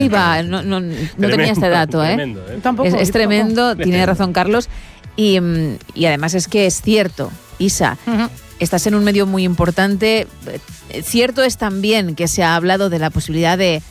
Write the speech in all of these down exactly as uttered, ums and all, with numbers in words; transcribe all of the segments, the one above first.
Iba, no, no, no tenía este dato, ¿eh? Tremendo, ¿eh? Tampoco, es, es yo tremendo, tampoco. tiene razón Carlos. Y, y además es que es cierto, Isa, Uh-huh. estás en un medio muy importante. Cierto es también que se ha hablado de la posibilidad de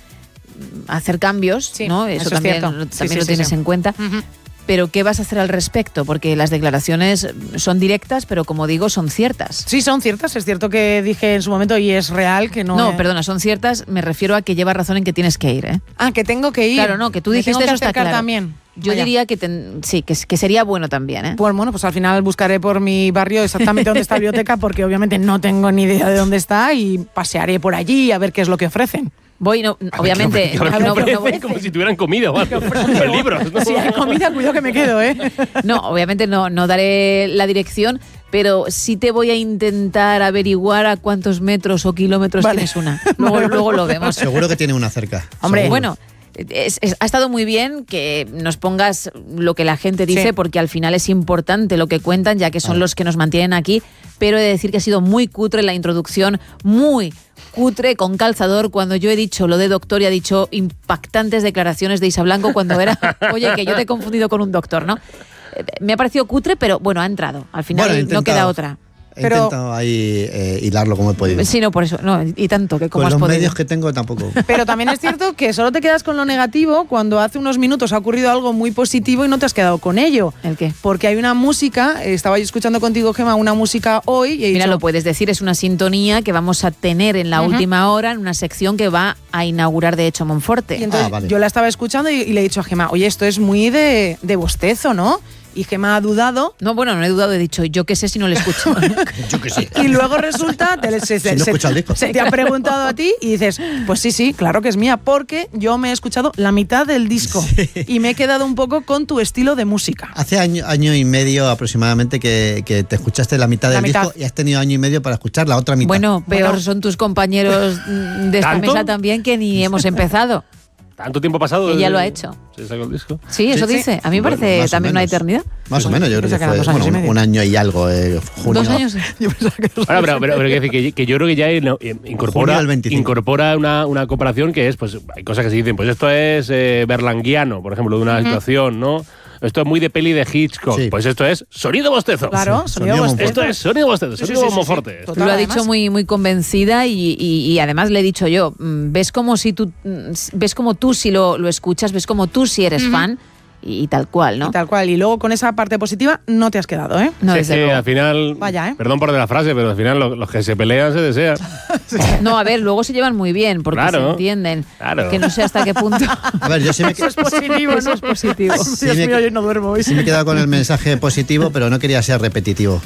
hacer cambios, Sí, ¿no? eso Eso, es también, cierto. también Sí, sí, lo sí, tienes sí. en cuenta. Uh-huh. Pero ¿qué vas a hacer al respecto? Porque las declaraciones son directas, pero como digo, son ciertas. Sí, son ciertas. Es cierto que dije en su momento y es real que no. No, he- perdona, son ciertas. Me refiero a que lleva razón en que tienes que ir, ¿eh? Ah, que tengo que ir. Claro, no, que tú Me dijiste tengo que eso está acercar claro. también. Yo Vaya. diría que ten- sí, que, que sería bueno también, ¿eh? Pues bueno, pues al final buscaré por mi barrio exactamente dónde está la biblioteca, porque obviamente no tengo ni idea de dónde está, y pasearé por allí a ver qué es lo que ofrecen. Voy, no, obviamente. A ver, no, ¿qué no, ofrecen? no voy- Como si tuvieran comida o algo. Con libros, ¿no? Si hay comida, cuidado que me quedo, ¿eh? no, obviamente no, no daré la dirección, pero sí te voy a intentar averiguar a cuántos metros o kilómetros Vale. tienes una. Luego, Vale. luego lo vemos. Seguro que tiene una cerca. Hombre, seguro. Bueno, es- es- ha estado muy bien que nos pongas lo que la gente dice, Sí. porque al final es importante lo que cuentan, ya que son Ah. los que nos mantienen aquí, pero he de decir que ha sido muy cutre la introducción, muy cutre, con calzador, cuando yo he dicho lo de doctor y ha dicho impactantes declaraciones de Isa Blanco cuando era, oye, que yo te he confundido con un doctor, ¿no? Eh, Me ha parecido cutre, pero bueno, ha entrado. Al final Bueno, he no intentado. queda otra. He Pero- intentado ahí eh, hilarlo como he podido. Sí, no, por eso, no, y tanto, que como Con has los podido. medios que tengo tampoco. Pero también es cierto que solo te quedas con lo negativo cuando hace unos minutos ha ocurrido algo muy positivo y no te has quedado con ello. ¿El qué? Porque hay una música, eh, estaba yo escuchando contigo, Gemma, una música hoy y he Mira, dicho, lo puedes decir, es una sintonía que vamos a tener en la Ujú. última hora en una sección que va a inaugurar, de hecho, Monforte. y entonces Ah, vale. yo la estaba escuchando y, y le he dicho a Gemma, oye, esto es muy de, de bostezo, ¿no? Y Gemma ha dudado. No, bueno, no he dudado, he dicho, yo qué sé si no lo escucho. Yo que sí. Y luego resulta, te- se, se- Si no se- escucha el disco. se te ha preguntado a ti y dices, pues sí, sí, claro que es mía, porque yo me he escuchado la mitad del disco y me he quedado un poco con tu estilo de música. Hace año, año y medio aproximadamente que, que te escuchaste la mitad La del mitad. disco y has tenido año y medio para escuchar la otra mitad. Bueno, peor Bueno. son tus compañeros mm, de esta ¿Tanto? mesa también, que ni hemos empezado. ¿Tanto tiempo ha pasado? Que ya desde- lo ha hecho. ¿Se sacó el disco? Sí, eso Sí, sí. dice. A mí me Bueno, parece más o también una menos. eternidad. Más o menos, yo creo Pensaba que que eran fue dos años bueno, y un, medio. un año y algo. Eh, junio. Dos años. Yo pensaba que dos Ahora, pero, años pero, y pero medio. quiero decir que, que yo creo que ya in- incorpora, Junio del veinticinco. incorpora una, una comparación que es, pues, hay cosas que se dicen, pues esto es eh, berlanguiano, por ejemplo, de una situación, ¿no? Esto es muy de peli de Hitchcock. Sí. Pues esto es sonido bostezo. Claro, Sí, sonido sonido bostezo. Esto es sonido bostezo, Sí, sí, sonido sí, sí, sí. Monforte. Total, Lo ha además. dicho muy, muy convencida y, y- y además le he dicho yo, mm, ves como si tú, mm, ves como tú si lo, lo escuchas, ves como tú si eres fan y, y tal cual, ¿no? Y tal cual. Y luego con esa parte positiva no te has quedado, ¿eh? No, Sí, desde que luego. al final, Vaya, ¿eh? perdón por de la frase, pero al final lo- los, que se pelean se desean. No, a ver, luego se llevan muy bien porque Claro, se entienden. claro. Que no sé hasta qué punto. A ver, yo sí me, Eso es positivo, ¿no? Eso es positivo. Ay, Sí Dios me- mío, yo no duermo hoy. sí me he quedado con el mensaje positivo, pero no quería ser repetitivo.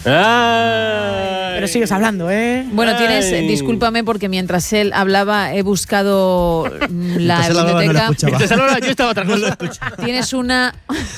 Ay. Pero sigues hablando, ¿eh? Bueno, tienes, Ay. discúlpame porque mientras él hablaba he buscado mm, la Entonces él hablaba, no lo biblioteca. escuchaba. Mientras ahora yo estaba otra cosa. Tienes una.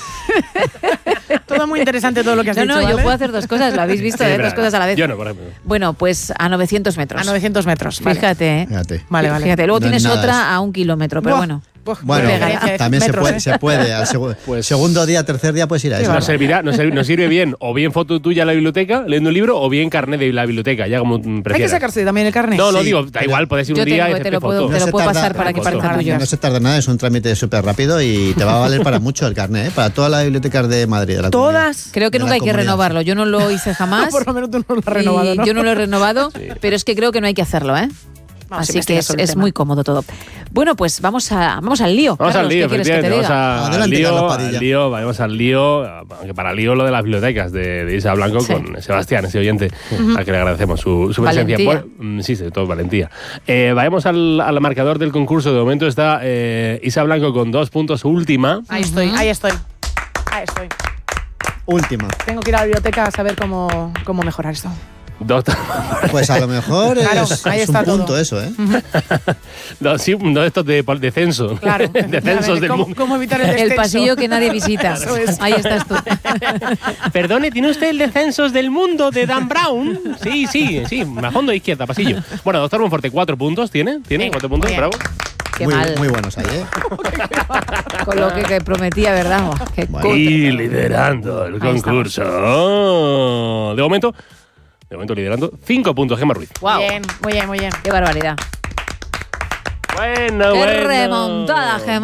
Todo muy interesante todo lo que has No, dicho, no, yo ¿vale? puedo hacer dos cosas, lo habéis visto, Sí, ¿eh? pero Dos cosas a la vez. Yo no, por ejemplo. Bueno, pues a novecientos metros. A novecientos metros. vale. Fíjate, ¿eh? Fíjate. Vale, vale. Fíjate, luego No es tienes nada otra eso. a un kilómetro, pero Buah, bueno. buah, Bueno, qué diferencia de también se metros, puede, ¿eh? se puede. Al segu- Pues- segundo día, tercer día, puedes ir a eso. Nos servirá, nos, sir- nos sirve bien o bien foto tuya en la biblioteca leyendo un libro o bien carnet de la biblioteca, ya como mm, Hay que prefieras. sacarse también el carnet. No, no Sí, digo, da pero- igual, puedes ir Yo un día tengo, y te hacerte lo puedo, foto. te lo se puedo tarda- pasar para que foto. parezca tuyo. No se tarda nada, es un trámite súper rápido y te va a valer para mucho el carnet, ¿eh? Para todas las bibliotecas de Madrid. de la comunidad. Todas. Creo que de nunca la hay que comunidad. renovarlo. Yo no lo hice jamás. Por lo menos tú no lo has y renovado, ¿no? Yo no lo he renovado, pero es que creo que no hay que hacerlo, ¿eh? Vamos a Así que investigar es, sobre el es tema. muy cómodo todo. Bueno, pues vamos a vamos al lío. Vamos Carlos, al lío, ¿qué quieres que te efectivamente. diga? Vamos a- al Adelante, lío, Carlos al Padilla. lío, vamos al lío, aunque para lío lo de las bibliotecas de, de Isa Blanco Sí. con Sebastián, ese oyente, al que le agradecemos su, su Valentía. presencia. Bueno, mm, sí, sí, todo valentía. Eh, vayamos al, al marcador del concurso. De momento está eh, Isa Blanco con dos puntos, última. Ahí estoy, ahí estoy. Ahí estoy. Última. Tengo que ir a la biblioteca a saber cómo, cómo mejorar esto. Dos, Pues a lo mejor Claro, es, ahí es un está todo. punto eso, ¿eh? dos, sí, dos de estos de, de censo. Claro. de censos del ¿Cómo, mundo. ¿Cómo evitar el El descenso? pasillo que nadie visita. Eso es. Ahí estás tú. Perdone, ¿tiene usted el de censos del mundo de Dan Brown? Sí, sí, sí, a fondo izquierda, pasillo. Bueno, doctor Monforte, cuatro puntos tiene. ¿Tiene Venga, cuatro puntos? muy bien. Bravo. Qué muy, mal. muy buenos ahí, ¿eh? Con lo que, que prometía, ¿verdad? Qué Bueno. cutre. Y liderando el Ahí concurso. Oh, de momento, de momento liderando cinco puntos, Gemma Ruiz. Guau, Bien, muy bien, muy bien. qué barbaridad. Bueno, Qué bueno. remontada, Gemma.